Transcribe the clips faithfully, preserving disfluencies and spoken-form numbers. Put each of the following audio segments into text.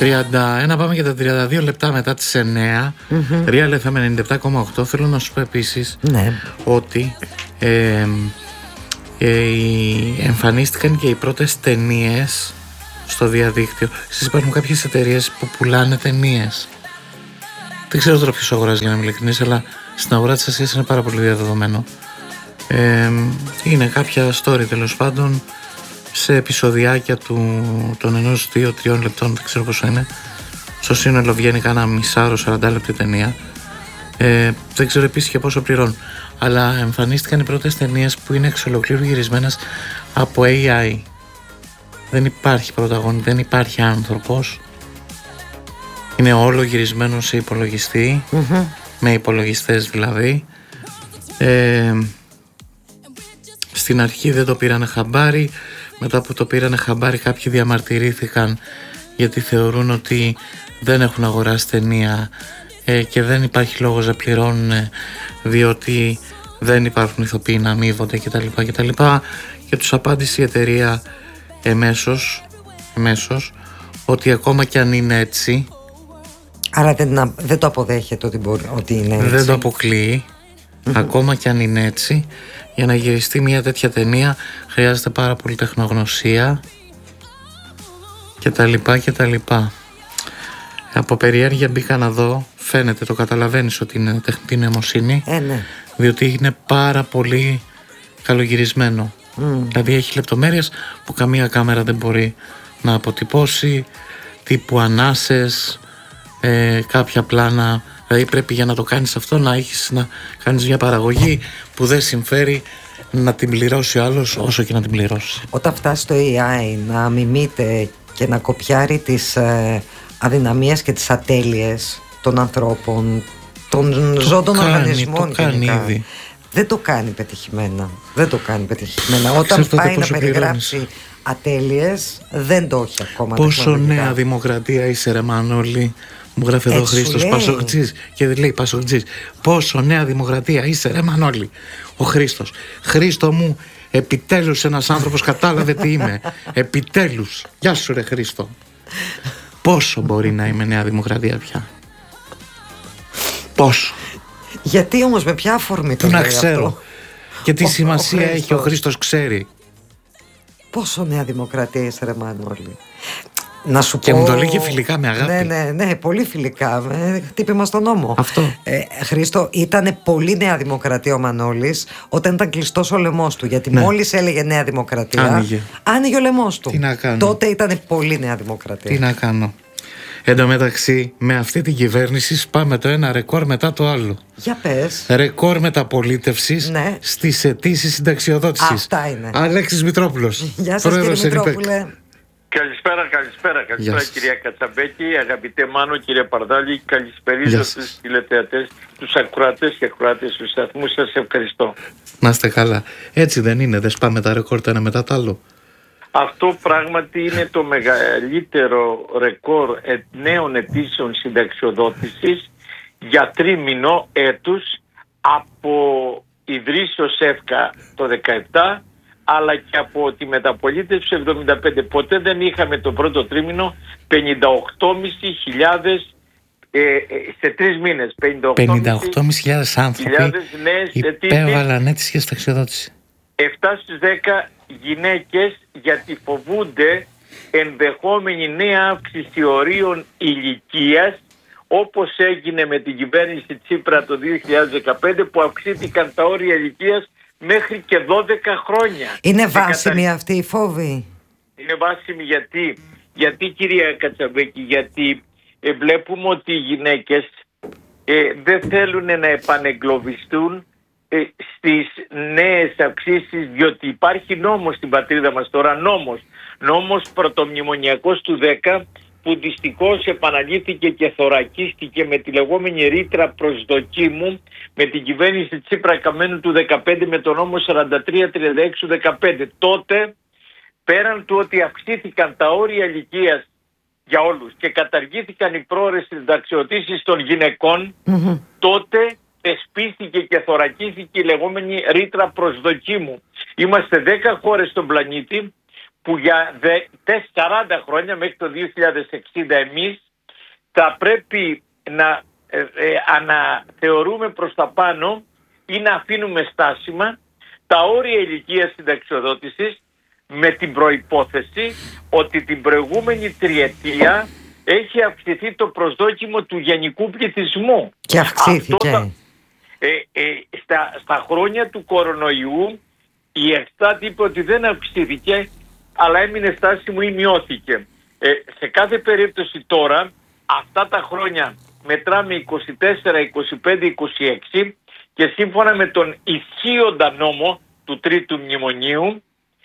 τριάντα ένα πάμε για τα τριάντα δύο λεπτά μετά τις εννιά. mm-hmm. Real εφ εμ ενενήντα επτά κόμμα οκτώ. Θέλω να σου πω επίσης ναι. ότι ε, ε, εμφανίστηκαν και οι πρώτες ταινίες στο διαδίκτυο. Στις υπάρχουν κάποιες εταιρείες που πουλάνε ταινίες. Δεν ξέρω τώρα ποιος αγοράζει, για να είμαι ειλικρινής, αλλά στην αγορά της Ασίας είναι πάρα πολύ διαδεδομένο. Ε, είναι κάποια story τέλος πάντων σε επεισοδιάκια του, των ενός, δύο, τριών λεπτών, δεν ξέρω πόσο είναι. Στο σύνολο βγαίνει κάνα μισάρο, σαράντα λεπτή ταινία. Ε, δεν ξέρω επίσης και πόσο πληρώνουν. Αλλά εμφανίστηκαν οι πρώτες ταινίες που είναι εξ ολοκλήρου γυρισμένες από έι άι. Δεν υπάρχει πρωταγωνιστή, δεν υπάρχει άνθρωπος. Είναι όλο γυρισμένο σε υπολογιστή, mm-hmm. με υπολογιστές δηλαδή. Ε, στην αρχή δεν το πήρανε χαμπάρι. Μετά που το πήρανε χαμπάρι κάποιοι διαμαρτυρήθηκαν γιατί θεωρούν ότι δεν έχουν αγοράσει ταινία ε, και δεν υπάρχει λόγος να πληρώνουν διότι δεν υπάρχουν ηθοποιοί να αμείβονται κτλ. κτλ. Και τους απάντησε η εταιρεία εμέσως, εμέσως ότι ακόμα κι αν είναι έτσι. Άρα δεν, δεν το αποδέχεται ότι, μπορεί, ότι είναι έτσι. Δεν το αποκλείει. Mm-hmm. Ακόμα κι αν είναι έτσι, για να γυριστεί μια τέτοια ταινία χρειάζεται πάρα πολύ τεχνογνωσία και τα λοιπά και τα λοιπά. Από περιέργεια μπήκα να δω, φαίνεται, το καταλαβαίνεις ότι είναι τεχνητή νοημοσύνη, ε, ναι. διότι είναι πάρα πολύ καλογυρισμένο. Mm. Δηλαδή έχει λεπτομέρειες που καμία κάμερα δεν μπορεί να αποτυπώσει, τύπου ανάσες, ε, κάποια πλάνα. Δηλαδή πρέπει για να το κάνεις αυτό να έχεις να κάνεις μια παραγωγή που δεν συμφέρει να την πληρώσει ο άλλος όσο και να την πληρώσει. Όταν φτάσει το έι άι να μιμείται και να κοπιάρει τις ε, αδυναμίες και τις ατέλειες των ανθρώπων, των ζώων των οργανισμών, το κάνει ήδη. Δεν το κάνει πετυχημένα. Δεν το κάνει πετυχημένα. Όταν πάει να περιγράψει πληρώνεις. Ατέλειες, δεν το έχει ακόμα. Πόσο νέα δημοκρατία είσαι, ρε Μανώλη. Μου γράφει εδώ ο Χρήστος Πασοκτζής και λέει Πασοκτζής, πόσο νέα δημοκρατία είσαι, ρε Μανώλη. Ο Χρήστος, Χρήστο μου, επιτέλους ένας άνθρωπος κατάλαβε τι είμαι. Επιτέλους. Γεια σου ρε Χρήστο. Πόσο μπορεί να είμαι νέα δημοκρατία πια? Πόσο? Γιατί όμως, με ποια αφορμή το λέει αυτό? Να ξέρω. Και τι ο, σημασία ο έχει, ο Χρήστος ξέρει. Πόσο νέα δημοκρατία είσαι, ρε Μανώλη. Να σου και πω... μου το λέει και φιλικά, με αγάπη. Ναι, ναι, ναι, πολύ φιλικά. Με χτύπημα στον νόμο. Αυτό. Ε, Χρήστο, ήταν πολύ νέα δημοκρατία ο Μανώλης όταν ήταν κλειστός ο λαιμός του. Γιατί ναι. μόλις έλεγε νέα δημοκρατία, άνοιγε, άνοιγε ο λαιμός του. Τι να κάνω. Τότε ήταν πολύ νέα δημοκρατία. Τι να κάνω. Εν τω μεταξύ, με αυτή την κυβέρνηση σπάμε το ένα ρεκόρ μετά το άλλο. Για πες. Ρεκόρ μεταπολίτευσης ναι. στις αιτήσεις συνταξιοδότησης. Αυτά είναι. Αλέξης Μητρόπουλος. Γεια σας, κύριε Μητρόπουλε. Καλησπέρα, καλησπέρα, καλησπέρα κυρία Κατσαμπέκη, αγαπητέ Μάνο, κύριε Παρδάλη, καλησπερίζω yes. τους τηλεθεατές, τους ακροατές και ακροατές του σταθμού, σας ευχαριστώ. Να είστε καλά. Έτσι δεν είναι, δεν σπάμε τα ρεκόρ το ένα μετά το άλλο? Αυτό πράγματι είναι το μεγαλύτερο ρεκόρ νέων αιτήσεων συνταξιοδότησης για τρίμηνο έτους από ιδρύσεως ΕΦΚΑ το δεκαεπτά, αλλά και από τη μεταπολίτευση εβδομήντα πέντε. Ποτέ δεν είχαμε το πρώτο τρίμηνο πενήντα οκτώ χιλιάδες ε, ε, σε τρεις μήνες. πενήντα οκτώ χιλιάδες άνθρωποι υπέβαλαν αίτηση για συνταξιοδότηση. επτά στις δέκα γυναίκες, γιατί φοβούνται ενδεχόμενη νέα αύξηση ορίων ηλικίας, όπως έγινε με την κυβέρνηση Τσίπρα το δύο χιλιάδες δεκαπέντε, που αυξήθηκαν τα όρια ηλικίας μέχρι και δώδεκα χρόνια. Είναι βάσιμη κατα... αυτή η φόβη? Είναι βάσιμη γιατί, γιατί κυρία Κατσαμπέκη, γιατί ε, βλέπουμε ότι οι γυναίκες ε, δεν θέλουν να επανεγκλωβιστούν ε, στις νέες αυξήσεις, διότι υπάρχει νόμος στην πατρίδα μας τώρα, νόμος, νόμος πρωτομνημονιακός του δέκα, που δυστυχώς επαναλήφθηκε και θωρακίστηκε με τη λεγόμενη ρήτρα προσδοκίμου με την κυβέρνηση Τσίπρα Καμένου του δεκαπέντε, με τον νόμο σαράντα τρία τριάντα έξι του δεκαπέντε. Τότε, πέραν του ότι αυξήθηκαν τα όρια ηλικίας για όλους και καταργήθηκαν οι πρόορες συνταξιοδοτήσεις των γυναικών, mm-hmm. τότε θεσπίστηκε και θωρακίστηκε η λεγόμενη ρήτρα προσδοκίμου. Είμαστε δέκα χώρες στον πλανήτη που για σαράντα χρόνια μέχρι το δύο χιλιάδες εξήντα εμείς θα πρέπει να ε, ε, αναθεωρούμε προς τα πάνω ή να αφήνουμε στάσιμα τα όρια ηλικίας συνταξιοδότησης, με την προϋπόθεση ότι την προηγούμενη τριετία έχει αυξηθεί το προσδόκιμο του γενικού πληθυσμού. Και αυξήθηκε. Αυτό, ε, ε, στα, στα χρόνια του κορονοϊού η Ευστάτ είπε ότι δεν αυξήθηκε, αλλά έμεινε στάσιμο ή μειώθηκε. Ε, σε κάθε περίπτωση τώρα, αυτά τα χρόνια μετράμε είκοσι τέσσερα, είκοσι πέντε, είκοσι έξι και σύμφωνα με τον ισχύοντα νόμο του Τρίτου Μνημονίου,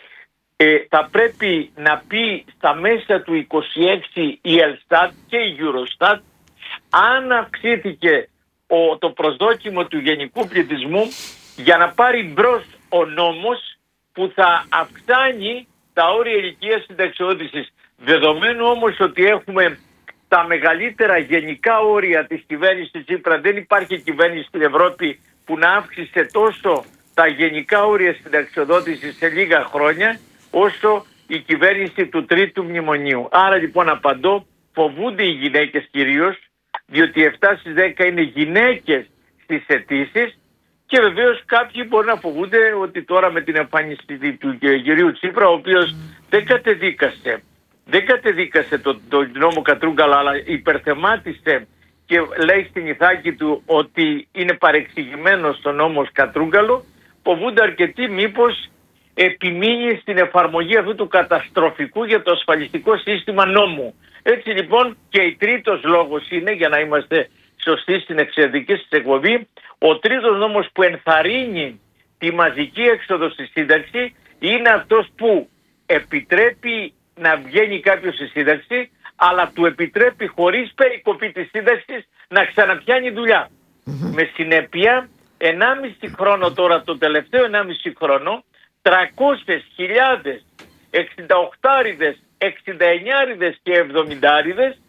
Ε, θα πρέπει να πει στα μέσα του είκοσι έξι η Ελστάτ και η Eurostat αν αυξήθηκε ο, το προσδόκιμο του γενικού πληθυσμού, για να πάρει μπρος ο νόμος που θα αυξάνει τα όρια ηλικίας συνταξιοδότησης. Δεδομένου όμως ότι έχουμε τα μεγαλύτερα γενικά όρια της κυβέρνησης Τσίπρα, δεν υπάρχει κυβέρνηση στην Ευρώπη που να αύξησε τόσο τα γενικά όρια συνταξιοδότησης σε λίγα χρόνια όσο η κυβέρνηση του Τρίτου Μνημονίου. Άρα λοιπόν απαντώ, φοβούνται οι γυναίκες κυρίως, διότι επτά στις δέκα είναι γυναίκες στις αιτήσεις, και βεβαίως κάποιοι μπορεί να φοβούνται ότι τώρα με την εμφάνιση του κυρίου Τσίπρα, ο οποίος δεν κατεδίκασε, δεν κατεδίκασε το, το νόμο Κατρούγκαλα, αλλά υπερθεμάτισε και λέει στην ηθάκη του ότι είναι παρεξηγημένος ο νόμος Κατρούγκαλο, φοβούνται αρκετοί μήπως επιμείνει στην εφαρμογή αυτού του καταστροφικού για το ασφαλιστικό σύστημα νόμου. Έτσι λοιπόν, και η τρίτος λόγος είναι, για να είμαστε σωστοί στην εξαιρετική της εκπομπή, ο τρίτος νόμος που ενθαρρύνει τη μαζική έξοδο στη σύνταξη είναι αυτός που επιτρέπει να βγαίνει κάποιος στη σύνταξη, αλλά του επιτρέπει χωρίς περικοπή της σύνταξης να ξαναπιάνει δουλειά. Mm-hmm. Με συνέπεια, ενάμιση χρόνο τώρα, το τελευταίο ενάμιση χρόνο, τριακόσιες χιλιάδες εξηνταοκτάριδες, εξηνταεννιάριδες και εβδομηντάριδες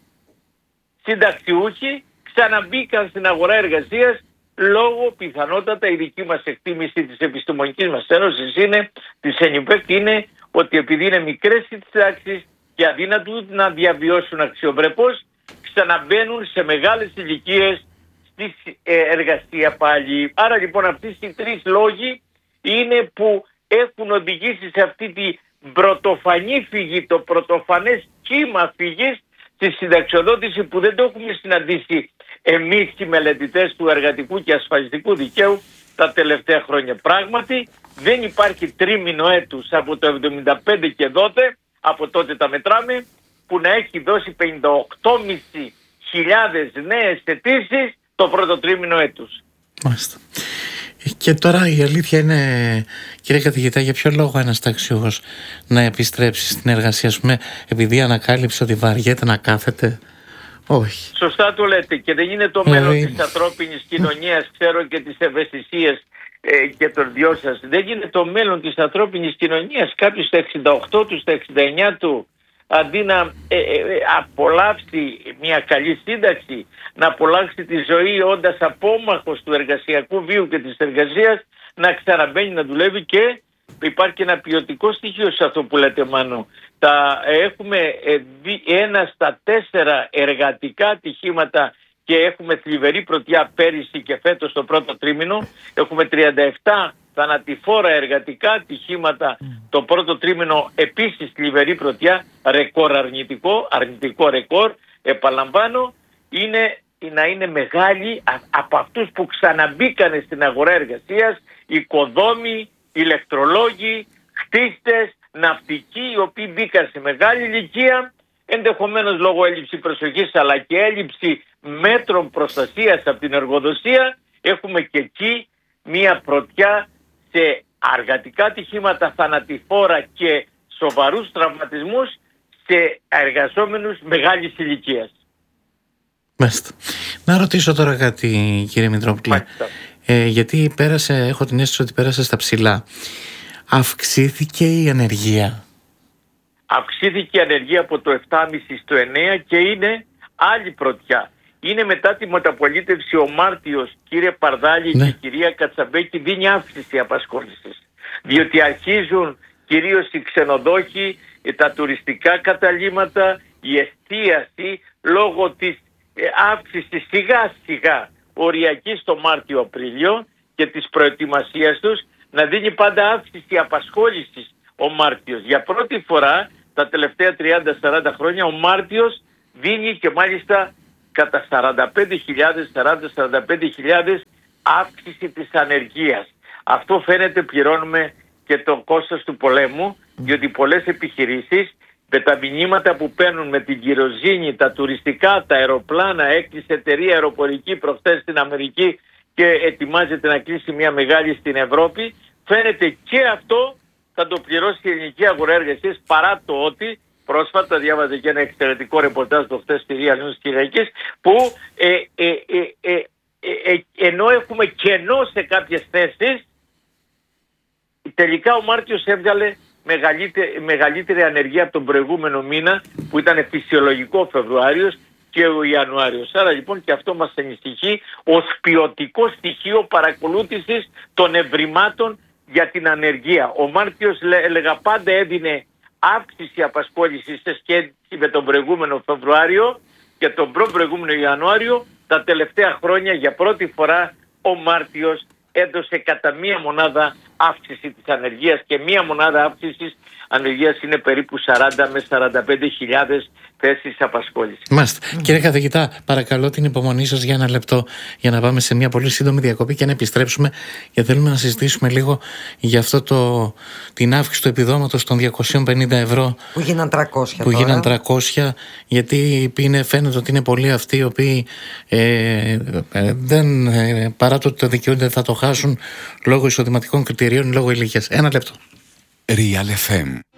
συνταξιούχοι ξαναμπήκαν στην αγορά εργασίας, λόγω πιθανότατα, η δική μας εκτίμηση της επιστημονικής μας ένωσης είναι, της ΕΝΙΠΕΚ, είναι ότι επειδή είναι μικρές οι συντάξεις και αδύνατο να διαβιώσουν αξιοπρεπώς, ξαναμπαίνουν σε μεγάλες ηλικίες στη εργασία πάλι. Άρα λοιπόν αυτοί οι τρεις λόγοι είναι που έχουν οδηγήσει σε αυτή τη πρωτοφανή φυγή, το πρωτοφανές κύμα φυγής στη συνταξιοδότηση, που δεν το έχουμε συναντήσει εμείς οι μελετητές του εργατικού και ασφαλιστικού δικαίου τα τελευταία χρόνια. Πράγματι δεν υπάρχει τρίμηνο έτους από το εβδομήντα πέντε και τότε, από τότε τα μετράμε, που να έχει δώσει πενήντα οκτώ χιλιάδες νέες αιτήσεις το πρώτο τρίμηνο έτους. Μάλιστα. Και τώρα η αλήθεια είναι, κύριε καθηγητά, για ποιο λόγο ένας ταξιούχος να επιστρέψει στην εργασία, ας πούμε, επειδή ανακάλυψε ότι βαριέται να κάθεται? Όχι. Σωστά το λέτε, και δεν είναι το μέλλον δηλαδή... της ανθρώπινης κοινωνίας, ξέρω, και της ευαισθησίας ε, και των δυο σας. Δεν είναι το μέλλον της ανθρώπινης κοινωνίας. Κάποιος στα εξήντα οκτώ του, στα εξήντα εννιά του, αντί να ε, ε, απολαύσει μια καλή σύνταξη, να απολαύσει τη ζωή όντας απόμαχος του εργασιακού βίου και της εργασίας, να ξαναμπαίνει να δουλεύει. Και υπάρχει και ένα ποιοτικό στοιχείο σε αυτό που λέτε, Μάνο. Τα, έχουμε ε, δι, ένα στα τέσσερα εργατικά ατυχήματα, και έχουμε θλιβερή πρωτιά πέρυσι και φέτος το πρώτο τρίμηνο. Έχουμε τριάντα επτά θανατηφόρα εργατικά ατυχήματα το πρώτο τρίμηνο, επίσης θλιβερή πρωτιά, ρεκόρ αρνητικό, αρνητικό ρεκόρ. Επαναλαμβάνω, είναι να είναι μεγάλοι από αυτούς που ξαναμπήκανε στην αγορά εργασίας, οικοδόμοι, ηλεκτρολόγοι, χτίστες, ναυτικοί, οι οποίοι μπήκαν σε μεγάλη ηλικία, ενδεχομένως λόγω έλλειψη προσοχής αλλά και έλλειψη μέτρων προστασίας από την εργοδοσία. Έχουμε και εκεί μία πρωτιά σε εργατικά ατυχήματα, θανατηφόρα και σοβαρούς τραυματισμούς σε εργαζόμενους μεγάλης ηλικίας. Μάλιστα. Να ρωτήσω τώρα κάτι, κύριε Μητρόπουλε. Ε, γιατί πέρασε, έχω την αίσθηση ότι πέρασε στα ψηλά. Αυξήθηκε η ανεργία? Αυξήθηκε η ανεργία από το επτά κόμμα πέντε στο εννέα και είναι άλλη πρωτιά. Είναι μετά τη μεταπολίτευση ο Μάρτιος, κύριε Παρδάλη, ναι, και κυρία Κατσαμπέκη, δίνει αύξηση απασχόλησης. Διότι αρχίζουν κυρίως οι ξενοδόχοι τα τουριστικά καταλύματα, η εστίαση λόγω της ε, αύξησης σιγά σιγά οριακή στο Μάρτιο-Απρίλιο και της προετοιμασίας τους, να δίνει πάντα αύξηση απασχόλησης ο Μάρτιος. Για πρώτη φορά τα τελευταία τριάντα σαράντα χρόνια ο Μάρτιος δίνει και μάλιστα κατά σαράντα πέντε χιλιάδες, σαράντα με σαράντα πέντε χιλιάδες αύξηση της ανεργίας. Αυτό φαίνεται, πληρώνουμε και το κόστος του πολέμου, διότι πολλές επιχειρήσεις με τα μηνύματα που παίρνουν με την κυροζήνη, τα τουριστικά, τα αεροπλάνα, έκλεισε εταιρεία αεροπορική προχθές στην Αμερική και ετοιμάζεται να κλείσει μια μεγάλη στην Ευρώπη, φαίνεται και αυτό θα το πληρώσει η ελληνική αγορά εργασίας, παρά το ότι πρόσφατα διάβαζε και ένα εξαιρετικό ρεπορτάζ το χθες στη Real News Κυριακής, που ε, ε, ε, ε, ε, ε, ενώ έχουμε κενό σε κάποιες θέσεις, τελικά ο Μάρτιος έβγαλε μεγαλύτερη, μεγαλύτερη ανεργία από τον προηγούμενο μήνα που ήταν φυσιολογικό Φεβρουάριος και ο Ιανουάριος. Άρα λοιπόν και αυτό μας ανησυχεί ως ποιοτικό στοιχείο παρακολούθησης των ευρημάτων για την ανεργία. Ο Μάρτιος, έλεγα, πάντα έδινε αύξηση απασχόλησης σε σχέση με τον προηγούμενο Φεβρουάριο και τον προ-προηγούμενο Ιανουάριο. Τα τελευταία χρόνια για πρώτη φορά ο Μάρτιος έδωσε κατά μία μονάδα αύξηση της ανεργίας, και μία μονάδα αύξησης ανεργίας είναι περίπου σαράντα με σαράντα πέντε χιλιάδες θέσεις απασχόλησης. Μάλιστα. Mm. Κύριε καθηγητά, παρακαλώ την υπομονή σας για ένα λεπτό για να πάμε σε μια πολύ σύντομη διακοπή και να επιστρέψουμε, γιατί θέλουμε να συζητήσουμε λίγο για αυτό το, την αύξηση του επιδόματος των διακόσια πενήντα ευρώ που γίναν τριακόσια που τώρα. γίναν τριακόσια, γιατί είναι, φαίνεται ότι είναι πολλοί αυτοί οι οποίοι ε, ε, δεν, ε, παρά το ότι το δικαιούνται, θα το χάσουν λόγω εισοδηματικών κριτηρίων, λόγω ηλικίας. Ένα λεπτό. Real εφ εμ